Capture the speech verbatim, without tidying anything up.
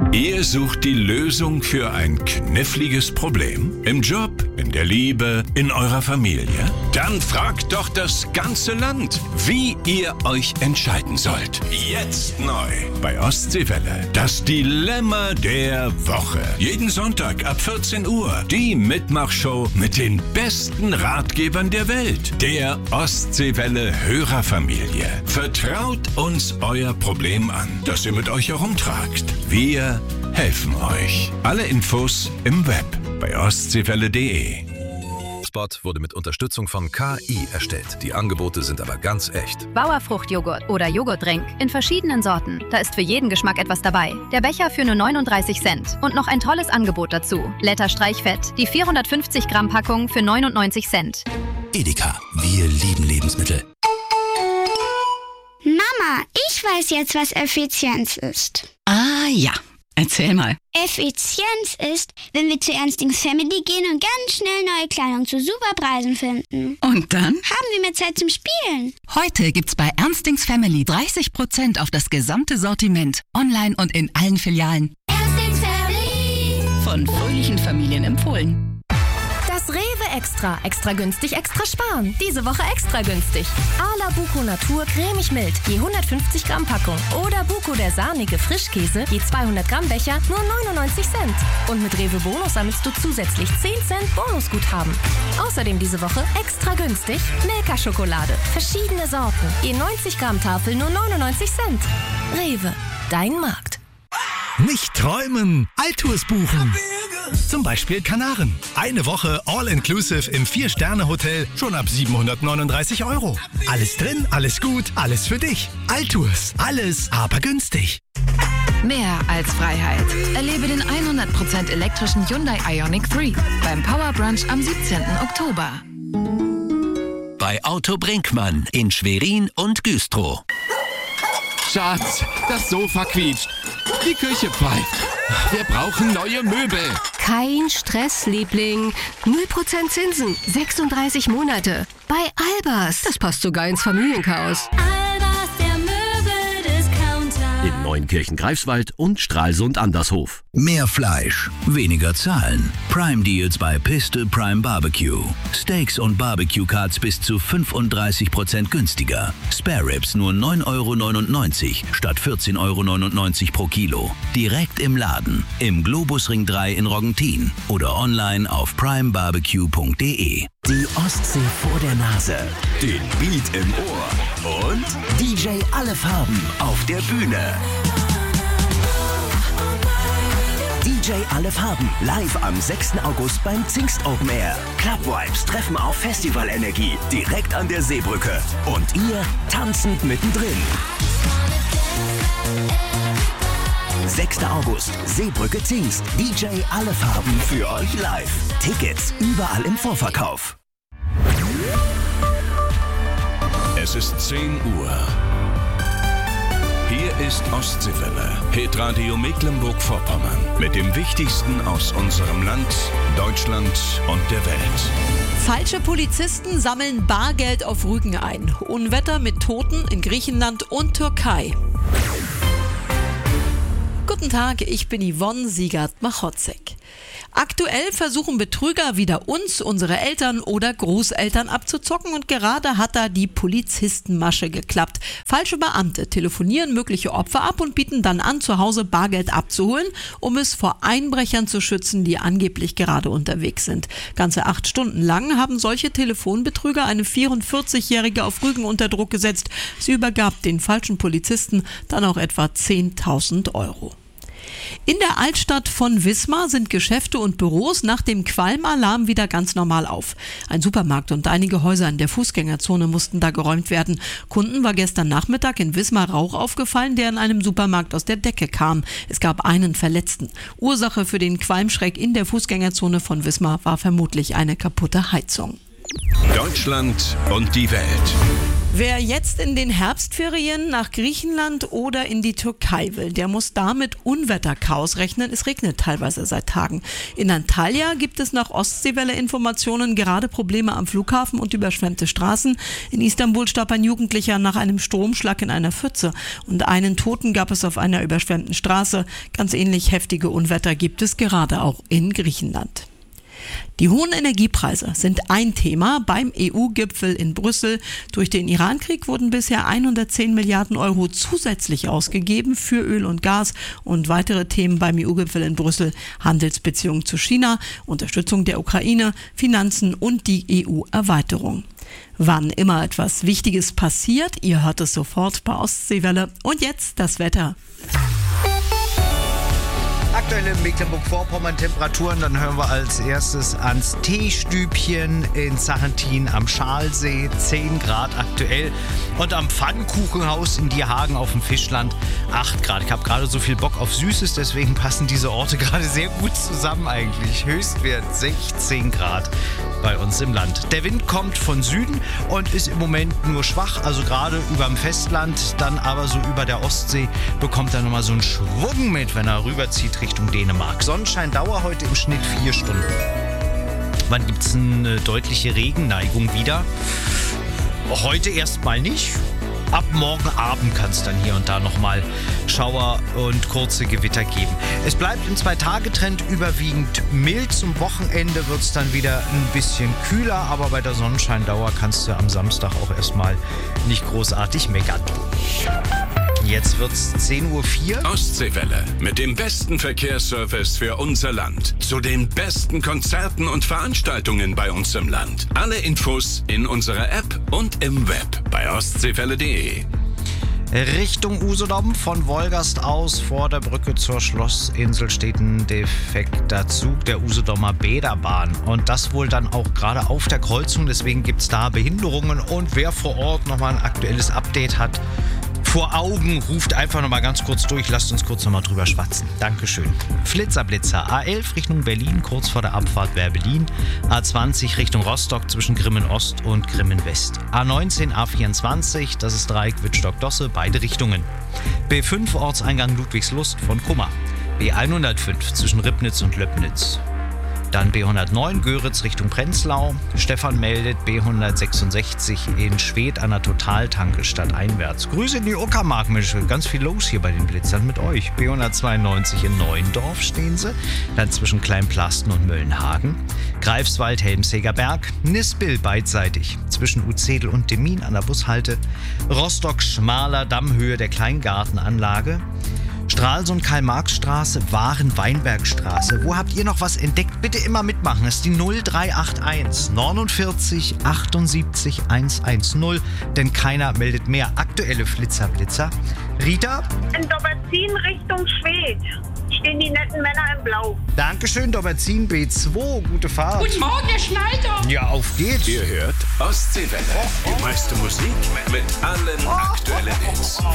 Ihr sucht die Lösung für ein kniffliges Problem? Im Job, in der Liebe, in eurer Familie? Dann fragt doch das ganze Land, wie ihr euch entscheiden sollt. Jetzt neu bei Ostseewelle. Das Dilemma der Woche. Jeden Sonntag ab vierzehn Uhr. Die Mitmachshow mit den besten Ratgebern der Welt. Der Ostseewelle Hörerfamilie. Vertraut uns euer Problem an, das ihr mit euch herumtragt. Wir helfen euch. Alle Infos im Web bei ostseewelle punkt de. Spot wurde mit Unterstützung von K I erstellt. Die Angebote sind aber ganz echt. Bauerfruchtjoghurt oder Joghurtdrink in verschiedenen Sorten. Da ist für jeden Geschmack etwas dabei. Der Becher für nur neununddreißig Cent. Und noch ein tolles Angebot dazu. Letter Streichfett, die vierhundertfünfzig Gramm Packung für neunundneunzig Cent. Edeka, wir lieben Lebensmittel. Mama, ich weiß jetzt, was Effizienz ist. Ah ja, erzähl mal. Effizienz ist, wenn wir zu Ernstings Family gehen und ganz schnell neue Kleidung zu super Preisen finden. Und dann? Haben wir mehr Zeit zum Spielen. Heute gibt's bei Ernstings Family dreißig Prozent auf das gesamte Sortiment. Online und in allen Filialen. Ernstings Family. Von fröhlichen Familien empfohlen. Das Rewe Extra. Extra günstig, extra sparen. Diese Woche extra günstig. Ala Buko Natur cremig mild, je hundertfünfzig Gramm Packung. Oder Buko der sahnige Frischkäse, je zweihundert Gramm Becher, nur neunundneunzig Cent. Und mit Rewe Bonus sammelst du zusätzlich zehn Cent Bonusguthaben. Außerdem diese Woche extra günstig Milka Schokolade. Verschiedene Sorten, je neunzig Gramm Tafel, nur neunundneunzig Cent. Rewe, dein Markt. Nicht träumen, Altours buchen. Zum Beispiel Kanaren. Eine Woche All-Inclusive im Vier-Sterne-Hotel schon ab siebenhundertneununddreißig Euro. Alles drin, alles gut, alles für dich. Altours, alles aber günstig. Mehr als Freiheit. Erlebe den hundert Prozent elektrischen Hyundai Ioniq drei beim Power Brunch am siebzehnten Oktober. Bei Auto Brinkmann in Schwerin und Güstrow. Schatz, das Sofa quietscht. Die Küche pfeift. Wir brauchen neue Möbel. Kein Stress, Liebling. null Prozent Zinsen, sechsunddreißig Monate. Bei Albers. Das passt sogar ins Familienchaos. Albers, der Möbeldiscounter. In Neunkirchen-Greifswald und Stralsund-Andershof. Mehr Fleisch, weniger Zahlen. Prime Deals bei Piste Prime Barbecue. Steaks und Barbecue-Cuts bis zu fünfunddreißig Prozent günstiger. Spare Ribs nur neun Euro neunundneunzig statt vierzehn Euro neunundneunzig pro Kilo. Direkt im Laden, im Globusring drei in Roggentin oder online auf prime barbecue punkt de. Die Ostsee vor der Nase, Den Beat im Ohr und D J alle Farben auf der Bühne. D J alle Farben, live am sechsten August beim Zingst Open Air. Club Vibes treffen auf Festivalenergie, direkt an der Seebrücke. Und ihr tanzend mittendrin. sechster August, Seebrücke Zingst. D J alle Farben für euch live. Tickets überall im Vorverkauf. Es ist zehn Uhr. Hier ist Ostseewelle, Hitradio Mecklenburg-Vorpommern. Mit dem Wichtigsten aus unserem Land, Deutschland und der Welt. Falsche Polizisten sammeln Bargeld auf Rügen ein. Unwetter mit Toten in Griechenland und Türkei. Guten Tag, ich bin Yvonne Siegert-Machotzek. Aktuell versuchen Betrüger wieder uns, unsere Eltern oder Großeltern abzuzocken und gerade hat da die Polizistenmasche geklappt. Falsche Beamte telefonieren mögliche Opfer ab und bieten dann an, zu Hause Bargeld abzuholen, um es vor Einbrechern zu schützen, die angeblich gerade unterwegs sind. Ganze acht Stunden lang haben solche Telefonbetrüger eine vierundvierzigjährige auf Rügen unter Druck gesetzt. Sie übergab den falschen Polizisten dann auch etwa zehntausend Euro. In der Altstadt von Wismar sind Geschäfte und Büros nach dem Qualmalarm wieder ganz normal auf. Ein Supermarkt und einige Häuser in der Fußgängerzone mussten da geräumt werden. Kunden war gestern Nachmittag in Wismar Rauch aufgefallen, der in einem Supermarkt aus der Decke kam. Es gab einen Verletzten. Ursache für den Qualmschreck in der Fußgängerzone von Wismar war vermutlich eine kaputte Heizung. Deutschland und die Welt. Wer jetzt in den Herbstferien nach Griechenland oder in die Türkei will, der muss da mit Unwetterchaos rechnen. Es regnet teilweise seit Tagen. In Antalya gibt es nach Ostseewelle-Informationen gerade Probleme am Flughafen und überschwemmte Straßen. In Istanbul starb ein Jugendlicher nach einem Stromschlag in einer Pfütze und einen Toten gab es auf einer überschwemmten Straße. Ganz ähnlich heftige Unwetter gibt es gerade auch in Griechenland. Die hohen Energiepreise sind ein Thema beim E U-Gipfel in Brüssel. Durch den Irankrieg wurden bisher hundertzehn Milliarden Euro zusätzlich ausgegeben für Öl und Gas und weitere Themen beim E U-Gipfel in Brüssel: Handelsbeziehungen zu China, Unterstützung der Ukraine, Finanzen und die E U-Erweiterung. Wann immer etwas Wichtiges passiert, ihr hört es sofort bei Ostseewelle. Und jetzt das Wetter. Aktuelle Mecklenburg-Vorpommern-Temperaturen, dann hören wir als erstes ans Teestübchen in Sarrentin am Schalsee, zehn Grad aktuell. Und am Pfannkuchenhaus in Dierhagen auf dem Fischland, acht Grad. Ich habe gerade so viel Bock auf Süßes, deswegen passen diese Orte gerade sehr gut zusammen eigentlich. Höchstwert sechzehn Grad bei uns im Land. Der Wind kommt von Süden und ist im Moment nur schwach, also gerade über dem Festland, dann aber so über der Ostsee bekommt er nochmal so einen Schwung mit, wenn er rüberzieht Richtung Dänemark. Sonnenscheindauer heute im Schnitt vier Stunden. Wann gibt es eine deutliche Regenneigung wieder? Heute erstmal nicht. Ab morgen Abend kann es dann hier und da nochmal Schauer und kurze Gewitter geben. Es bleibt im Zwei-Tage-Trend überwiegend mild. Zum Wochenende wird es dann wieder ein bisschen kühler, aber bei der Sonnenscheindauer kannst du am Samstag auch erstmal nicht großartig meckern. Jetzt wird's zehn Uhr vier. Ostseewelle mit dem besten Verkehrsservice für unser Land. Zu den besten Konzerten und Veranstaltungen bei uns im Land. Alle Infos in unserer App und im Web bei ostseewelle punkt de. Richtung Usedom von Wolgast aus vor der Brücke zur Schlossinsel steht ein defekter Zug der Usedomer Bäderbahn. Und das wohl dann auch gerade auf der Kreuzung. Deswegen gibt es da Behinderungen. Und wer vor Ort nochmal ein aktuelles Update hat vor Augen, ruft einfach nochmal ganz kurz durch. Lasst uns kurz nochmal drüber schwatzen. Dankeschön. Flitzer-Blitzer. A elf Richtung Berlin, kurz vor der Abfahrt Werbelin. A zwanzig Richtung Rostock zwischen Grimmen Ost und Grimmen West. A neunzehn, A vierundzwanzig, das ist Dreieck Wittstock-Dosse, beide Richtungen. B fünf Ortseingang Ludwigslust von Kummer. B hundertfünf zwischen Ribnitz und Löbnitz. Dann B hundertneun Göritz Richtung Prenzlau. Stefan meldet B hundertsechsundsechzig in Schwedt an der Totaltanke stadteinwärts. Grüße in die Uckermark, Mensch, ganz viel los hier bei den Blitzern mit euch. B hundertzweiundneunzig in Neuendorf stehen sie. Dann zwischen Kleinplasten und Möllenhagen. Greifswald, Helmseger Berg. Nispel beidseitig zwischen Uzedel und Demmin an der Bushalte. Rostock, Schmaler Dammhöhe der Kleingartenanlage. Stralsund, Karl-Marx-Straße, Waren-Weinbergstraße. Wo habt ihr noch was entdeckt? Bitte immer mitmachen. Das ist die null drei acht eins neunundvierzig achtundsiebzig hundertzehn. Denn keiner meldet mehr. Aktuelle Flitzer-Blitzer. Rita? In Dobberzin Richtung Schwedt stehen die netten Männer in Blau. Dankeschön, Dobberzin B zwei. Gute Fahrt. Guten Morgen, Herr Schneider. Ja, auf geht's. Ihr hört Ostseewelle. Die meiste Musik mit allen aktuellen Hits.